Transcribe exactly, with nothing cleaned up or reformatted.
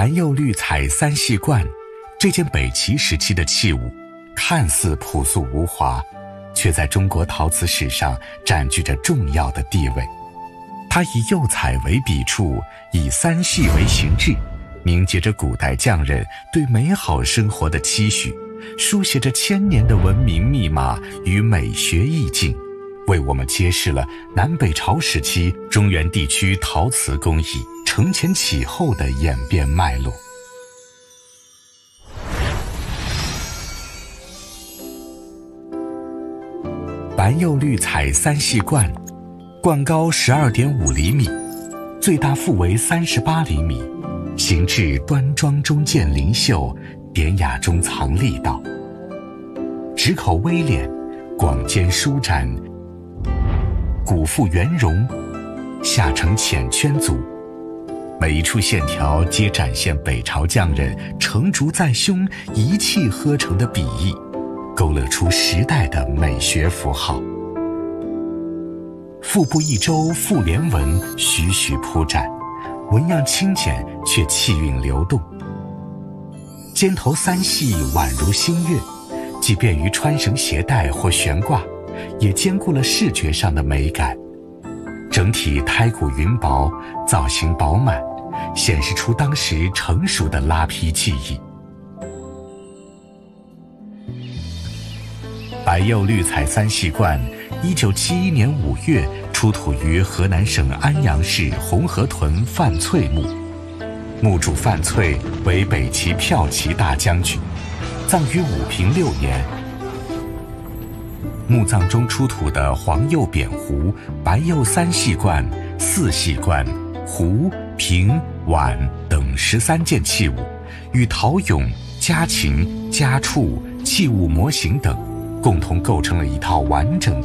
白釉绿彩三系冠这件北齐时期的器物，看似朴素无华，却在中国陶瓷史上占据着重要的地位。它以釉彩为笔触，以三系为形制，凝结着古代匠人对美好生活的期许，书写着千年的文明密码与美学意境，为我们揭示了南北朝时期中原地区陶瓷工艺承前启后的演变脉络。白釉绿彩三系冠，冠高 十二点五 厘米，最大腹围三十八厘米，形制端庄中见灵秀，典雅中藏力道，直口微敛，广肩舒展，骨腹圆融，下呈浅圈足，每一处线条皆展现北朝匠人成竹在胸、一气呵成的笔意，勾勒出时代的美学符号。腹部一周复连纹徐徐铺展，纹样轻简却气韵流动。肩头三系宛如新月，既便于穿绳携带或悬挂，也兼顾了视觉上的美感。整体胎骨匀薄，造型饱满，显示出当时成熟的拉坯技艺。白釉绿彩三系冠，一九七一年五月出土于河南省安阳市红河屯范翠墓，墓主范翠为北齐骠骑大将军，葬于武平六年。墓葬中出土的黄釉扁壶、白釉三系冠、四系冠、壶、瓶、碗等十三件器物，与陶俑、家禽、家畜、器物模型等共同构成了一套完整的